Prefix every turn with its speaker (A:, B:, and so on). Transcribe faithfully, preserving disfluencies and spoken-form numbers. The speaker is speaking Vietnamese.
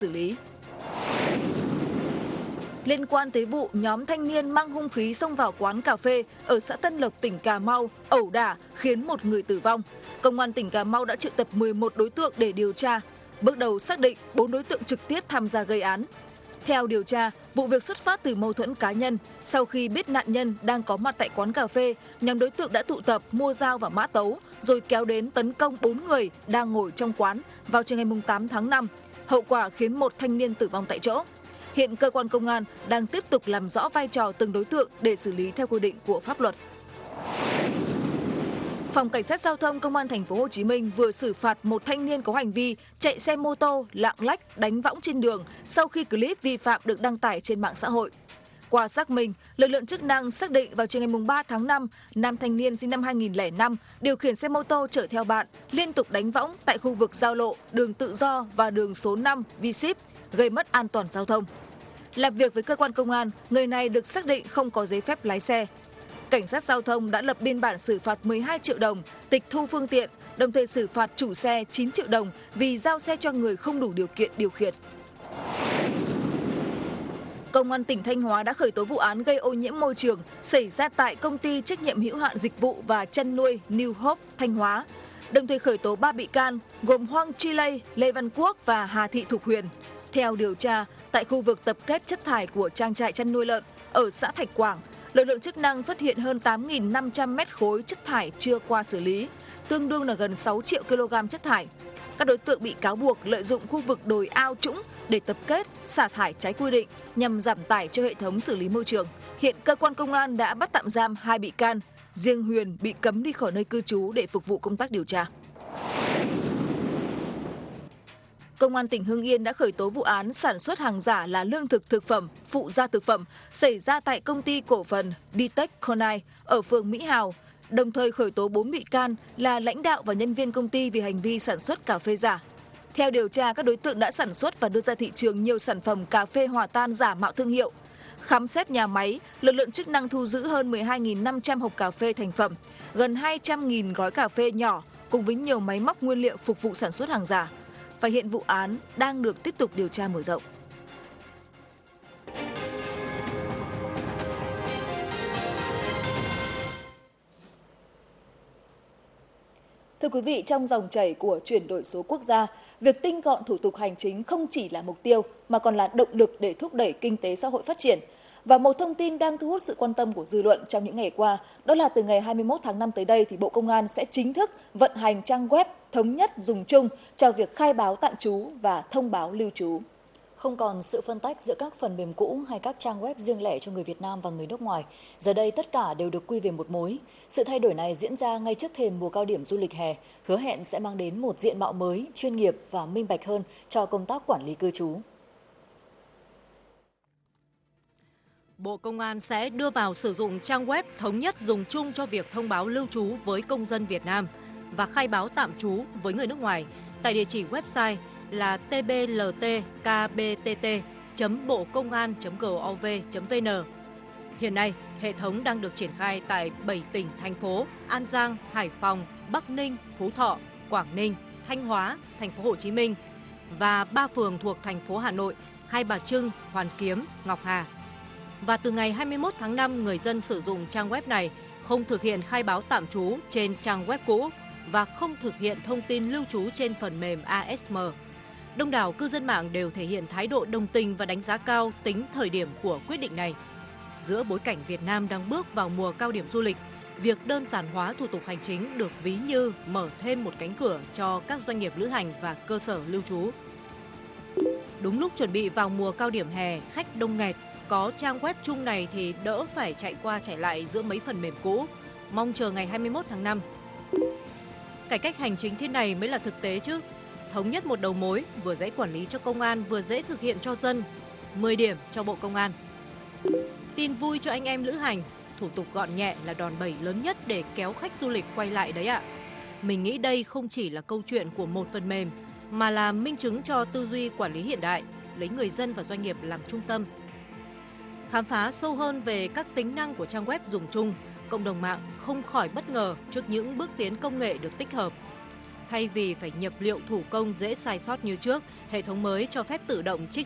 A: xử lý. Liên quan tới vụ nhóm thanh niên mang hung khí xông vào quán cà phê ở xã Tân Lộc, tỉnh Cà Mau, ẩu đả khiến một người tử vong, Công an tỉnh Cà Mau đã triệu tập mười một đối tượng để điều tra. Bước đầu xác định bốn đối tượng trực tiếp tham gia gây án. Theo điều tra, vụ việc xuất phát từ mâu thuẫn cá nhân. Sau khi biết nạn nhân đang có mặt tại quán cà phê, nhóm đối tượng đã tụ tập mua dao và mã tấu, rồi kéo đến tấn công bốn người đang ngồi trong quán vào chiều ngày tám tháng năm. Hậu quả khiến một thanh niên tử vong tại chỗ. Hiện cơ quan công an đang tiếp tục làm rõ vai trò từng đối tượng để xử lý theo quy định của pháp luật. Phòng Cảnh sát Giao thông Công an Thành phố Hồ Chí Minh vừa xử phạt một thanh niên có hành vi chạy xe mô tô lạng lách đánh võng trên đường sau khi clip vi phạm được đăng tải trên mạng xã hội. Qua xác minh, lực lượng chức năng xác định vào chiều ngày ba tháng năm, nam thanh niên sinh năm hai nghìn lẻ năm điều khiển xe mô tô chở theo bạn liên tục đánh võng tại khu vực giao lộ đường Tự Do và đường số năm V-Ship, gây mất an toàn giao thông. Làm việc với cơ quan công an, người này được xác định không có giấy phép lái xe. Cảnh sát giao thông đã lập biên bản xử phạt mười hai triệu đồng, tịch thu phương tiện, đồng thời xử phạt chủ xe chín triệu đồng vì giao xe cho người không đủ điều kiện điều khiển. Công an tỉnh Thanh Hóa đã khởi tố vụ án gây ô nhiễm môi trường xảy ra tại công ty trách nhiệm hữu hạn dịch vụ và chăn nuôi New Hope Thanh Hóa, đồng thời khởi tố ba bị can gồm Hoàng Chi Lây, Lê Văn Quốc và Hà Thị Thục Huyền. Theo điều tra, tại khu vực tập kết chất thải của trang trại chăn nuôi lợn ở xã Thạch Quảng, lực lượng chức năng phát hiện hơn tám nghìn năm trăm mét khối chất thải chưa qua xử lý, tương đương là gần sáu triệu ki lô gam chất thải. Các đối tượng bị cáo buộc lợi dụng khu vực đồi ao trũng để tập kết, xả thải trái quy định nhằm giảm tải cho hệ thống xử lý môi trường. Hiện cơ quan công an đã bắt tạm giam hai bị can, riêng Huyền bị cấm đi khỏi nơi cư trú để phục vụ công tác điều tra. Công an tỉnh Hưng Yên đã khởi tố vụ án sản xuất hàng giả là lương thực thực phẩm, phụ gia thực phẩm xảy ra tại công ty cổ phần Ditech Conai ở phường Mỹ Hào, đồng thời khởi tố bốn bị can là lãnh đạo và nhân viên công ty vì hành vi sản xuất cà phê giả. Theo điều tra, các đối tượng đã sản xuất và đưa ra thị trường nhiều sản phẩm cà phê hòa tan giả mạo thương hiệu. Khám xét nhà máy, lực lượng chức năng thu giữ hơn mười hai nghìn năm trăm hộp cà phê thành phẩm, gần hai trăm nghìn gói cà phê nhỏ cùng với nhiều máy móc nguyên liệu phục vụ sản xuất hàng giả. Và hiện vụ án đang được tiếp tục điều tra mở rộng. Thưa quý vị, trong dòng chảy của chuyển đổi số quốc gia, việc tinh gọn thủ tục hành chính không chỉ là mục tiêu mà còn là động lực để thúc đẩy kinh tế xã hội phát triển. Và một thông tin đang thu hút sự quan tâm của dư luận trong những ngày qua, đó là từ ngày hai mươi mốt tháng năm tới đây thì Bộ Công an sẽ chính thức vận hành trang web thống nhất dùng chung cho việc khai báo tạm trú và thông báo lưu trú.
B: Không còn sự phân tách giữa các phần mềm cũ hay các trang web riêng lẻ cho người Việt Nam và người nước ngoài. Giờ đây tất cả đều được quy về một mối. Sự thay đổi này diễn ra ngay trước thềm mùa cao điểm du lịch hè, hứa hẹn sẽ mang đến một diện mạo mới, chuyên nghiệp và minh bạch hơn cho công tác quản lý cư trú.
C: Bộ Công an sẽ đưa vào sử dụng trang web thống nhất dùng chung cho việc thông báo lưu trú với công dân Việt Nam và khai báo tạm trú với người nước ngoài tại địa chỉ website là t b l t k b t t chấm bộ công an chấm gov chấm v n. Hiện nay, hệ thống đang được triển khai tại bảy tỉnh, thành phố An Giang, Hải Phòng, Bắc Ninh, Phú Thọ, Quảng Ninh, Thanh Hóa, Thành phố Hồ Chí Minh và ba phường thuộc thành phố Hà Nội, Hai Bà Trưng, Hoàn Kiếm, Ngọc Hà. Và từ ngày hai mươi mốt tháng năm, người dân sử dụng trang web này không thực hiện khai báo tạm trú trên trang web cũ và không thực hiện thông tin lưu trú trên phần mềm a ét em. Đông đảo cư dân mạng đều thể hiện thái độ đồng tình và đánh giá cao tính thời điểm của quyết định này. Giữa bối cảnh Việt Nam đang bước vào mùa cao điểm du lịch, việc đơn giản hóa thủ tục hành chính được ví như mở thêm một cánh cửa cho các doanh nghiệp lữ hành và cơ sở lưu trú. Đúng lúc chuẩn bị vào mùa cao điểm hè, khách đông nghẹt, có trang web chung này thì đỡ phải chạy qua chạy lại giữa mấy phần mềm cũ. Mong chờ ngày hai mươi mốt tháng năm. Cải cách hành chính thế này mới là thực tế chứ. Thống nhất một đầu mối, vừa dễ quản lý cho công an, vừa dễ thực hiện cho dân. mười điểm cho Bộ Công an. Tin vui cho anh em lữ hành, thủ tục gọn nhẹ là đòn bẩy lớn nhất để kéo khách du lịch quay lại đấy ạ. Mình nghĩ đây không chỉ là câu chuyện của một phần mềm, mà là minh chứng cho tư duy quản lý hiện đại, lấy người dân và doanh nghiệp làm trung tâm. Khám phá sâu hơn về các tính năng của trang web dùng chung, cộng đồng mạng không khỏi bất ngờ trước những bước tiến công nghệ được tích hợp. Thay vì phải nhập liệu thủ công dễ sai sót như trước, hệ thống mới cho phép tự động trích